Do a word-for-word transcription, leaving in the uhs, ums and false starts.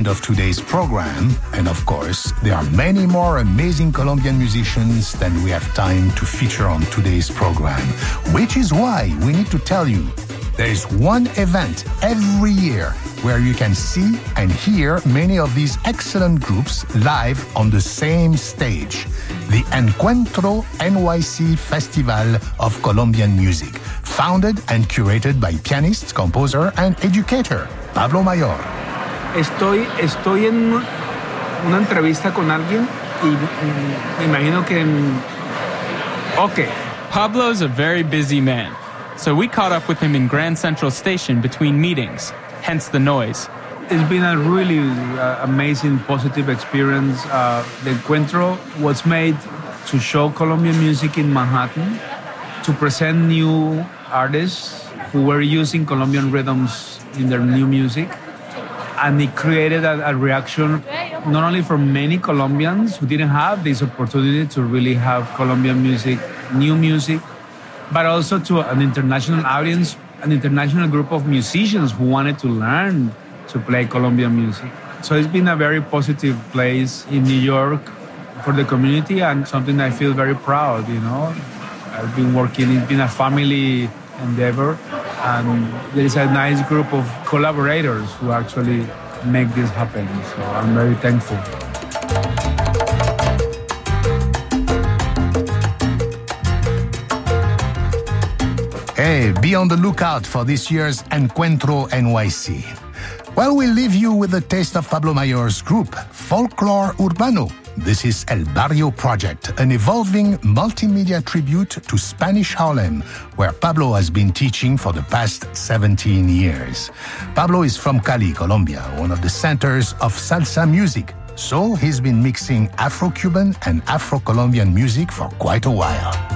end of today's program. And of course, there are many more amazing Colombian musicians than we have time to feature on today's program, which is why we need to tell you there is one event every year where you can see and hear many of these excellent groups live on the same stage. The Encuentro N Y C Festival of Colombian Music, founded and curated by pianist, composer, and educator Pablo Mayor. Estoy, estoy en una entrevista con alguien y me imagino que... Okay. Pablo's a very busy man, so we caught up with him in Grand Central Station between meetings, hence the noise. It's been a really uh, amazing, positive experience. Uh, the Encuentro was made to show Colombian music in Manhattan, to present new artists who were using Colombian rhythms in their new music. And it created a, a reaction not only from many Colombians who didn't have this opportunity to really have Colombian music, new music, but also to an international audience, an international group of musicians who wanted to learn to play Colombian music. So it's been a very positive place in New York for the community and something I feel very proud, you know. I've been working, it's been a family endeavor, and there is a nice group of collaborators who actually make this happen. So I'm very thankful. Hey, be on the lookout for this year's Encuentro N Y C. Well, we'll leave you with a taste of Pablo Mayor's group, Folklore Urbano. This is El Barrio Project, an evolving multimedia tribute to Spanish Harlem, where Pablo has been teaching for the past seventeen years. Pablo is from Cali, Colombia, one of the centers of salsa music. So he's been mixing Afro-Cuban and Afro-Colombian music for quite a while.